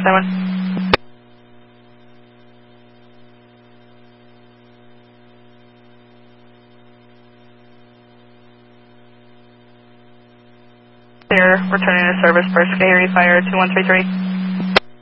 691. They're returning to service for Scary Fire 2133.